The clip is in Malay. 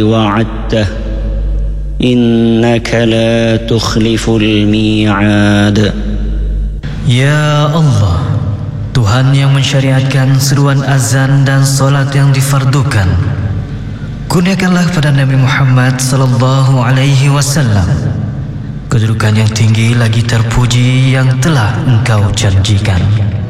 وعدته إنك لا تخلف الميعاد. Ya Allah, Tuhan yang mensyariatkan seruan azan dan solat yang difardukan, kurniakanlah pada Nabi Muhammad sallallahu alaihi wasallam kedudukan yang tinggi lagi terpuji yang telah Engkau janjikan.